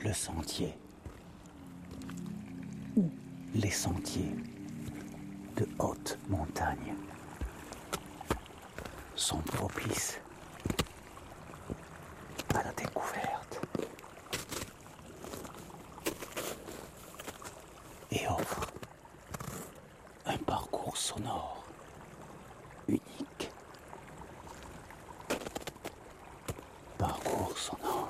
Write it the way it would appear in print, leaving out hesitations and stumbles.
le sentier ou les sentiers de haute montagne sont propices à la découverte et offrent un parcours sonore unique. Parcours sonore.